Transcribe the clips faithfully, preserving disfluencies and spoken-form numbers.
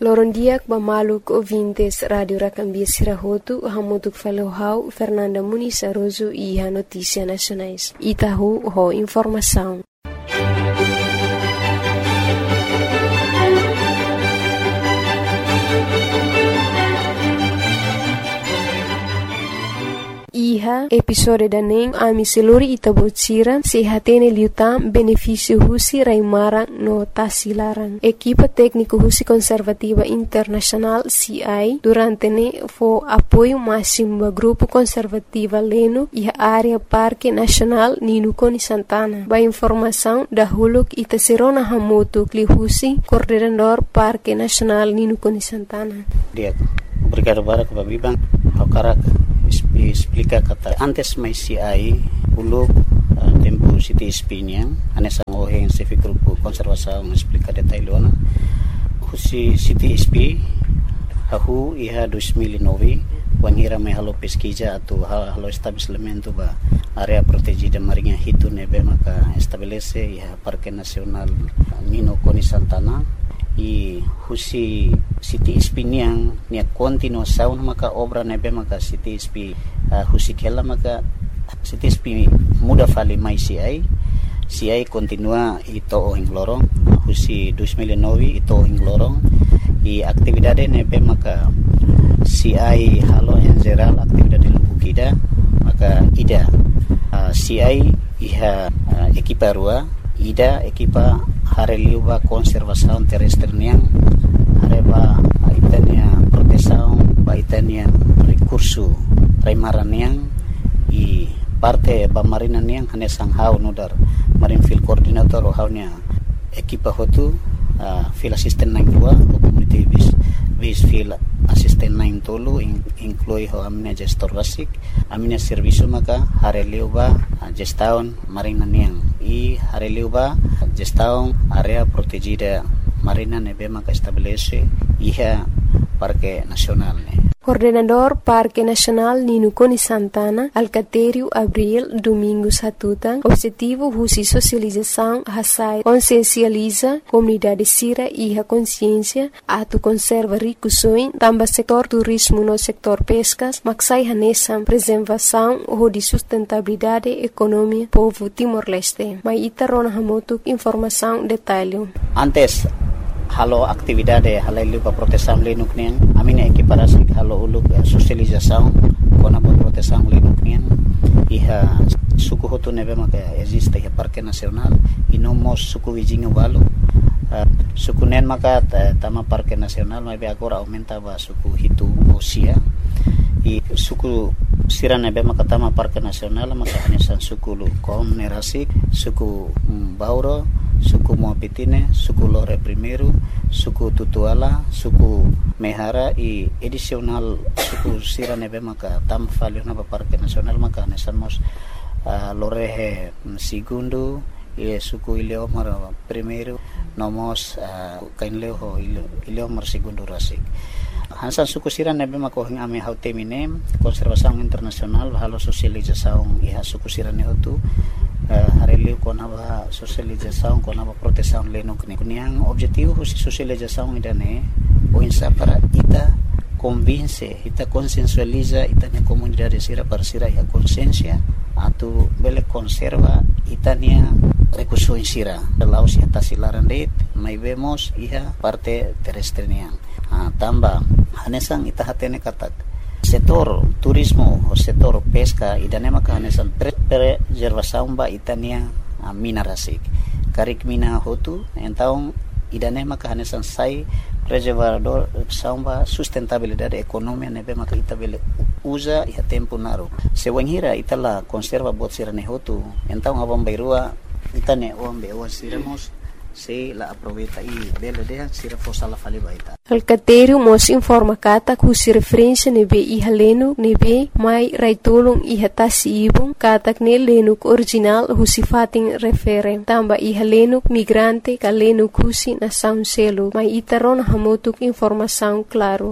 Lorondiak bamaluk ouvintes Radio Rakambia Sirahotu, hamutuk falohau Fernanda Muniz Aroso iha notícia nacionais. Itahu ho informação. Iha episode daning ami seluri itabocira sehatene liutam benefício husi raimara no tasilaran. Equipa técnico husi conservativa internacional C I durante ne fo apoio máximo do grupo conservativa leno e a área Parque Nacional Ninukoni Santana. Ba informação da huluk itaserona hamoto kli husi coordenador Parque Nacional Ninukoni Santana. Dia, obrigado para que babibang hakarak explica kata antes mai C I uluk uh, tempo City S P niang anesa ngoheng civic grupo konservasaun explica detailona husi City S P hahu iha dua ribu nove wanhira mai halo pesquisa atau halo estabelecimento ba area protegida marinha hitu nebe maka estabelece iha Parque Nacional Ninukoni Santana i husi City S P niang nia continuação maka obra nebe maka City S P uh, husi kela maka City S P muda fali mai C I C I continua ito ing lorong husi dua ribu nove ito ing lorong i aktividade nebe maka C I halo en general aktividade lubukida maka ida uh, C I iha uh, ekipa rua ida ekipa hareliuba konservasaun terrestre niang hareba itania protesaun ba itania recurso raimaran niang i parte ba marina niang hane sanghau nodar marine field coordinator o haunya ekipa hotu uh, field assistant nine dua community bis bis field assistant nine tolu in, inclui ho amina gestor basic amina servicio maka hareliuba uh, gestaun marina niang i hareliuba gestaun area protegida marina nebe maka estabelece iha Parque Nacional ne. Coordenador Parque Nacional Ninukoni Santana, Alcatério Abril Domingos Hatutan, objetivo husi socialização hasai consciencializa comunidade sira e a consciência atu conserva ricusoin tamba setor turismo no setor pescas maksai hanesam preservação ou de sustentabilidade economia povo Timor-Leste. Mai itarona hamotuk informação detalhe. Antes halo aktividade halailu pa protesam lenuk niang amina ekiparasi halo uluk uh, sosialização kona pa protesam lenuk niang iha suku hotu nebe maka existe iha Parque Nacional inomos suku wijinga walu uh, suku nen maka tama Parque Nacional mai be agora aumenta ba suku hitu osia i suku sira nebe maka tama Parque Nacional maka hanesan suku lu kom nerasi suku um, Bauro suku Moapitine, suku Lore Primeiro, suku Tutuala, suku Mehara i edisional suku sira nebe maka tam falio na Parque Nacional maka nesamos uh, Lorehe Segundo i suku Ileomar Primeiro nomos uh, kainleo Ileomar Segundo Rasik. Hansan suku sira nebe maka hing ame hautemine konservasaun internasional halo sosializasaun iha suku sira ne hotu Uh, hareliu kona ba sosializasaun kona ba protesaun lenok ni kuniang objetivo husi sosializasaun idane o insa para ita convince ita consensualiza ita ni comunidade sira para sira ya consciência atu bele conserva itania recurso sira lau si atasilaran det mai vemos iha parte terrestre niang uh, tamba hanesang ita hatene katak setor turismo o setor pesca idane maka hanesan preservasaun ba itania uh, mina rasik karik mina hotu então idane maka hanesan sai preservador samba sustentabilidade economia nebe maka itabele usa ia tempo naro se wanhira itala conserva bot sirane hotu então abang bairua itane ombe o siramos se la aproveita e bela de sira fosala fali baita. Alcatério mos informa kata ku si referência nebe iha lenu nebe mai raitulung iha tasi ibung katak ne lenuk original husi fating refere tamba iha lenuk migrante ka lenuk husi na sound selo mai itaron hamotuk informação claro.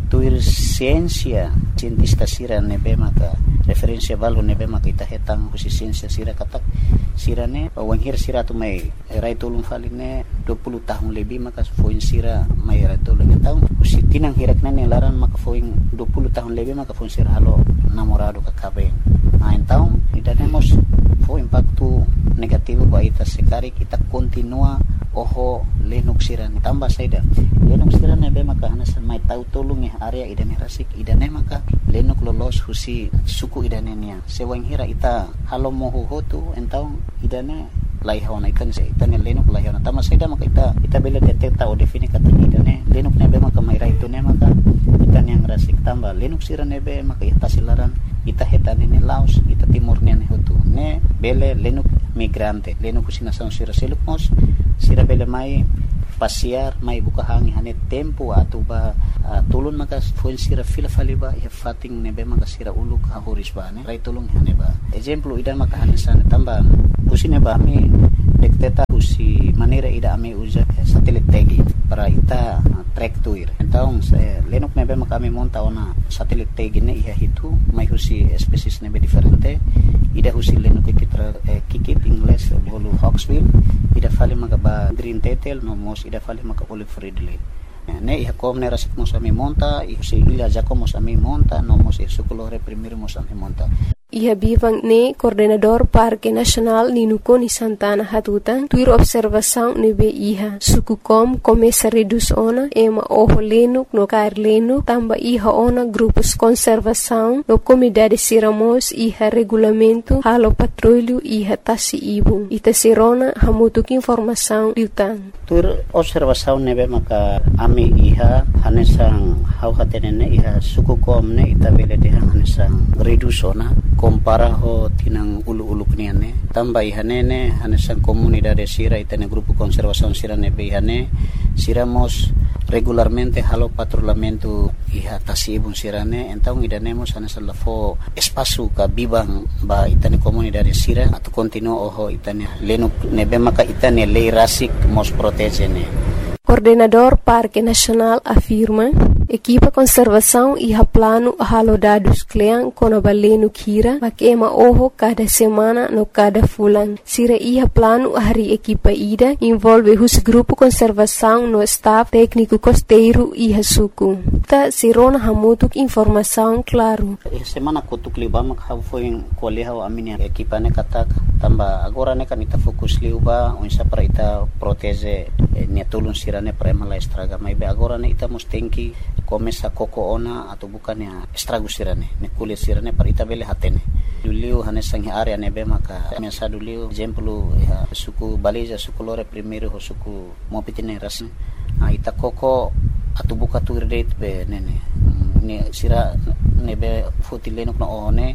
tuir siensia cientista sira nebe maka referensia balu nebe maka ita hetang husi siensia sira katak sirane wanghir sira tu mai rai tulung faline dua puluh tahun lebih maka foin sira mai rai tulung tahun husi tinang hirak nane laran maka foin dua puluh tahun lebih maka foin sira halo namorado kakabe nah então idanemos fo impacto negativo ba ita sekari kita continua oho lenuk sira tambah saida lenuk sira nebe maka hanas mai tau tulung ya area idane rasik idane maka lenuk lolos husi suku idane nia sewang hira ita halo mohu hotu entau idane laihona ikan se itane lenuk laihona tama saida maka ita ita bela detecta o defini kata idane lenuk nebe maka mai ra itu ne maka itane yang rasik tambah lenuk sira nebe maka ita silaran ita hetane ne laos ita timur ne hotu ne bele lenuk migrante lenuk husi nasaun sira seluk mos sira bele mai pasiar mai buka hangi hane tempo atau ba uh, tulun maka foin sira fila faliba ya fating nebe maka sira uluk hahuris ba ne rai tulung hane ba example ida maka hane sana tambah usine ba mi dekteta usi manera ida ame uja satelit tagi para ita uh, track tuir então se lenuk nebe maka mi monta ona satelit tagi ne iya hitu mai husi species nebe diferente ida husi lenuk kitra eh, kikit ingles bolu hawksbill ida fali maka ba green tetel no mos ida fali maka olive ridley ne iha kom ne rasik mos ami monta isi ila jako mos ami monta no mos sukulore primero mos ami monta Iha bivang ne coordenador Parque Nacional Ninukoni Santana Hatutan tuir observação nebe iha suku kom começa reduz ona ema oho lenuk no kair lenuk tamba iha ona grupos conservação no comunidade siramos iha regulamento halo patrulho iha tasi ibu ita sirona hamutuk informação liutan tuir observação nebe maka ami iha hanesang hau hatenene iha suku kom ne ita bele de hanesang reduz ona compara ho tinang ulu-ulu kniane tamba ihane ne hanesan comunidade sira itane grupo conservação sira ne behane siramos regularmente halo patrulhamento iha tasibun sirane então idanemos hanesan lafo espaço ka bibang ba itane comunidade sira atau continuo oho itane lenuk nebe maka itane lei rasik mos protege ne Coordenador Parque Nacional afirma equipa conservação iha plano halo dados klean kono balenu kira makema oho cada semana no cada fulan sira iha plano hari equipa ida envolve hus grupo conservação no staff técnico costeiro iha suku ta sirona hamutuk informação claro semana kutuk liba mak ha foi koleha aminia equipa ne katak tamba agora ne kan ita fokus liuba unsa para ita protege ne tulun sira ne prema la estraga mai be agora ne ita mustenki começa koko ona atau bukan ya estrago sirane ne kulit sirane para ita bele hatene duliu hanesang area ne be maka mesa duliu exemplo ya suku baliza suku lore primero ho suku mopitine ras a ita koko atau buka tu date be nene ne sira ne be fotilenok na one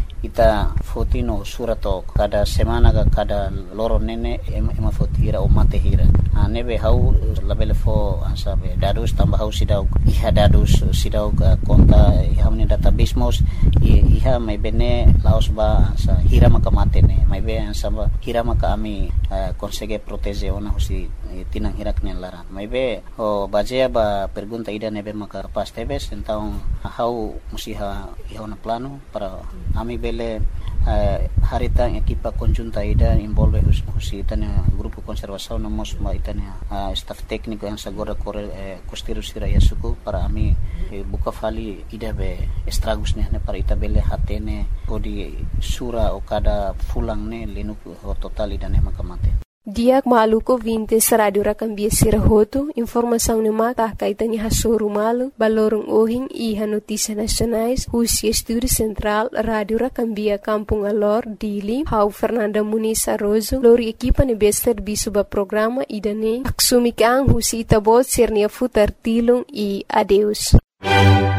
ita fotino surato kada semana ka kada loro nene ema fotira o mate hira nebe hau labele fo asabe dadus tambah hau sidau iha dadus sidau konta iha meni database mos iha mai bene laos ba sa hira maka mate ne mai be samba hira maka ami consegue protege ona husi tinang hirak ne lara mai be o bajea ba pergunta ida nebe maka pas tebes então hau musiha iha na plano para ami bele uh, harita equipa conjunta ida envolve husi itania grupo conservação no mos ma itania uh, staff técnico yang sagora kore eh, costeiro sira yasuku para ami eh, buka fali ida be estragos ne para ita bele hatene podi sura o kada fulang ne linuk ho total ida ne makamate Diak maluko vintes radio rakambia sirahoto informação ne mata kaitanya hasuru malu balorong ohing iha notícia nacionais husi estúdio central radio rakambia Kampung Alor Dili hau Fernanda Muniz Arrozo lori equipa ne bester bisuba programa idane aksumikang husi itabot sirnia futar tilung i adeus